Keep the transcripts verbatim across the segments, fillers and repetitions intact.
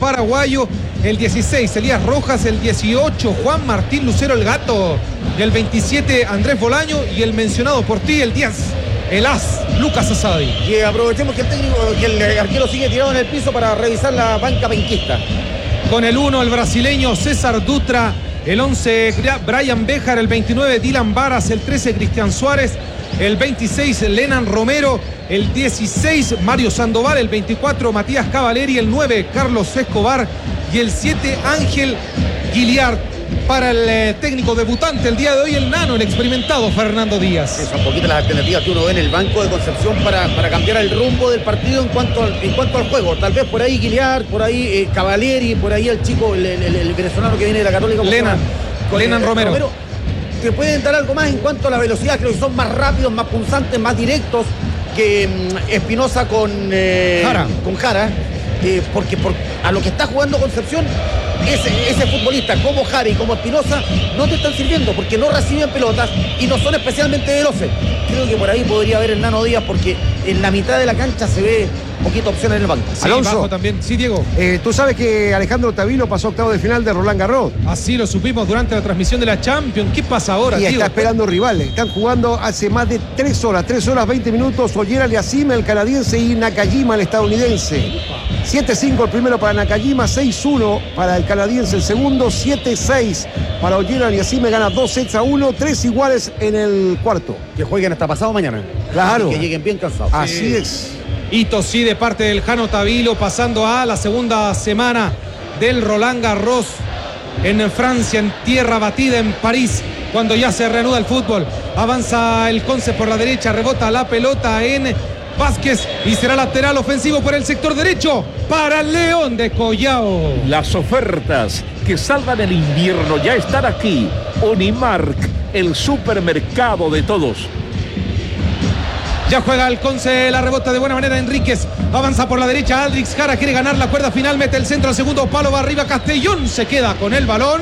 paraguayo. El dieciséis, Elías Rojas. El dieciocho, Juan Martín Lucero el Gato. El veintisiete, Andrés Bolaño. Y el mencionado por ti, el diez, el as, Lucas Asadi. Y aprovechemos que el técnico, que el arquero sigue tirado en el piso para revisar la banca penquista. Con el uno, el brasileño César Dutra. El once, Brian Béjar. El veintinueve, Dylan Varas. El trece, Cristian Suárez. El veintiséis, Lenan Romero. El dieciséis, Mario Sandoval. El veinticuatro, Matías Cavaleri. El nueve, Carlos Escobar. Y el siete, Ángel Guiliart. Para el eh, técnico debutante el día de hoy, el nano, el experimentado Fernando Díaz. Son poquitas las alternativas que uno ve en el banco de Concepción para, para cambiar el rumbo del partido en cuanto al, en cuanto al juego. Tal vez por ahí Guiliart, por ahí eh, Cavalieri, por ahí el chico, el, el, el venezolano que viene de la Católica. Lenan, con Lenan Romero. Romero. Que pueden dar algo más en cuanto a la velocidad, creo que son más rápidos, más punzantes, más directos que mm, Espinosa con eh, Jara. Con Jara eh, porque por, a lo que está jugando Concepción, Ese, ese futbolista como Jara y como Espinosa no te están sirviendo porque no reciben pelotas y no son especialmente veloces. Creo que por ahí podría haber el Nano Díaz porque en la mitad de la cancha se ve poquita opción en el banco. Sí, Alonso bajo también. Sí, Diego. Eh, Tú sabes que Alejandro Tavilo pasó octavo de final de Roland Garros. Así lo supimos durante la transmisión de la Champions. ¿Qué pasa ahora, Y Diego? está esperando rivales. Están jugando hace más de tres horas, tres horas veinte minutos. Ollera Aliassime, el canadiense, y Nakajima, el estadounidense. siete cinco el primero para Nakajima, seis uno para el canadiense el segundo, siete seis para Ollera Aliassime, gana dos sets a uno, tres iguales en el cuarto. Que jueguen hasta pasado mañana. Claro. Y que lleguen bien cansados. Así Sí. es. Hito sí de parte del Jano Tavilo, pasando a la segunda semana del Roland Garros en Francia, en tierra batida, en París, cuando ya se reanuda el fútbol. Avanza el Conce por la derecha, rebota la pelota en Vázquez y será lateral ofensivo por el sector derecho para el León de Collao. Las ofertas que salvan el invierno ya están aquí. Unimark, el supermercado de todos. Ya juega el Conce, la rebota de buena manera Enríquez, avanza por la derecha Aldrix Jara, quiere ganar la cuerda final, mete el centro al segundo palo, va arriba Castellón, se queda con el balón.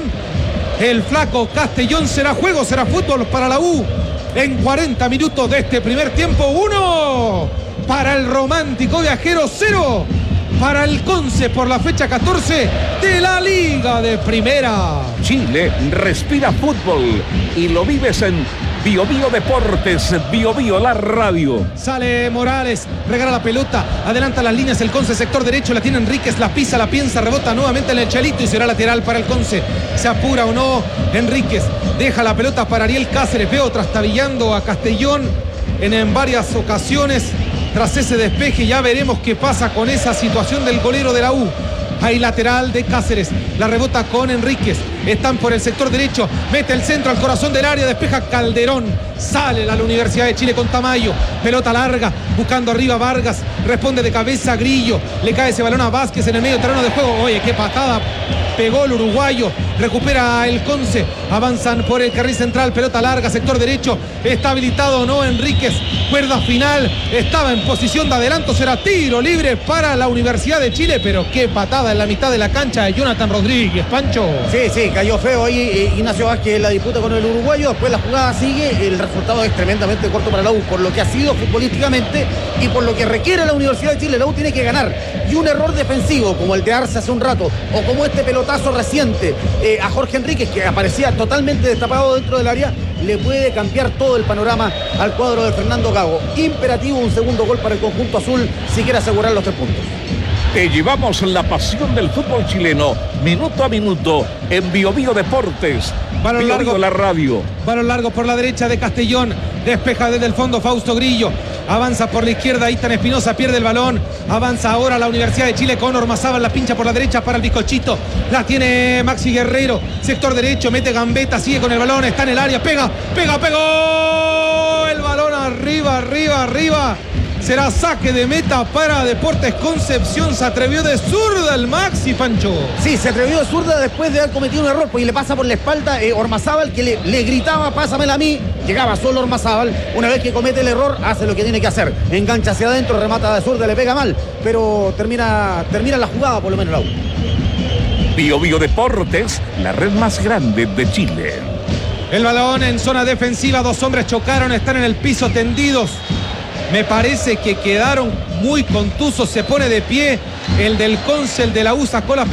El flaco Castellón, será juego, será fútbol para la U en cuarenta minutos de este primer tiempo. Uno para el romántico viajero, cero para el Conce por la fecha catorce de la Liga de Primera. Chile respira fútbol y lo vives en Bio Bio Deportes, Bio Bio la radio. Sale Morales, regala la pelota, adelanta las líneas el Conce, sector derecho, la tiene Enríquez, la pisa, la piensa, rebota nuevamente en el Chalito y será lateral para el Conce. ¿Se apura o no Enríquez? Deja la pelota para Ariel Cáceres, veo trastabillando a Castellón en, en varias ocasiones. Tras ese despeje ya veremos qué pasa con esa situación del golero de la U. Hay lateral de Cáceres, la rebota con Enríquez, están por el sector derecho, mete el centro al corazón del área, despeja Calderón, sale a la Universidad de Chile con Tamayo, pelota larga, buscando arriba Vargas, responde de cabeza Grillo, le cae ese balón a Vázquez en el medio terreno de juego, oye, qué patada pegó el uruguayo, recupera el Conce, avanzan por el carril central, pelota larga, sector derecho, está habilitado o no Enríquez, cuerda final, estaba en posición de adelanto, será tiro libre para la Universidad de Chile, pero qué patada en la mitad de la cancha de Jonathan Rodríguez, Pancho. Sí, sí, cayó feo ahí eh, Ignacio Vázquez en la disputa con el uruguayo, después la jugada sigue, el resultado es tremendamente corto para la U, por lo que ha sido futbolísticamente y por lo que requiere la Universidad de Chile. La U tiene que ganar, y un error defensivo como el de Arce hace un rato, o como este pelotazo reciente eh, a Jorge Enríquez, que aparecía totalmente destapado dentro del área, le puede cambiar todo el panorama al cuadro de Fernando Gago. Imperativo un segundo gol para el conjunto azul si quiere asegurar los tres puntos. Te llevamos la pasión del fútbol chileno, minuto a minuto, en Bio Bio Deportes, Balón Bio largo, Bio la radio. balón largo por la derecha de Castellón, despeja desde el fondo Fausto Grillo, avanza por la izquierda Itan Espinosa, pierde el balón, avanza ahora la Universidad de Chile con Ormazábal, la pincha por la derecha para el bizcochito, la tiene Maxi Guerrero, sector derecho, mete gambeta, sigue con el balón, está en el área, pega, pega, pegó el balón arriba, arriba, arriba. Será saque de meta para Deportes Concepción. Se atrevió de zurda el Maxi, Pancho. Sí, se atrevió de zurda después de haber cometido un error, porque le pasa por la espalda eh, Ormazábal, que le, le gritaba, pásamela a mí. Llegaba solo Ormazábal. Una vez que comete el error, hace lo que tiene que hacer. Engancha hacia adentro, remata de zurda, le pega mal, pero termina, termina la jugada, por lo menos la U. Bio Bio Deportes, la red más grande de Chile. El balón en zona defensiva, dos hombres chocaron, están en el piso tendidos. Me parece que quedaron muy contusos, se pone de pie el del Conce, el de la U, sacó la